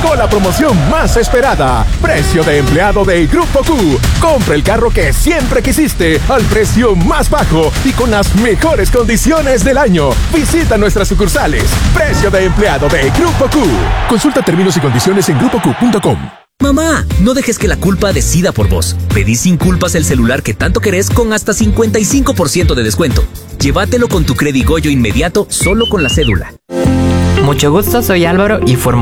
llegó la promoción más esperada. Precio de empleado de Grupo Q. Compra el carro que siempre quisiste al precio más bajo y con las mejores condiciones del año. Visita nuestras sucursales. Precio de empleado de Grupo Q. Consulta términos y condiciones en grupoq.com. Mamá, no dejes que la culpa decida por vos. Pedí sin culpas el celular que tanto querés con hasta 55% de descuento. Llévatelo con tu Credigoyo inmediato solo con la cédula. Mucho gusto, soy Álvaro y formo